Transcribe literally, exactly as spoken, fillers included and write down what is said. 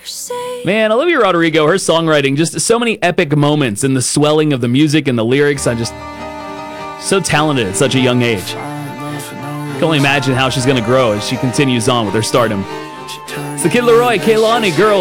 Man, Olivia Rodrigo, her songwriting, just so many epic moments in the swelling of the music and the lyrics. I just, so talented at such a young age. I can only imagine how she's going to grow as she continues on with her stardom. It's the Kid Laroi, Kehlani, Girls.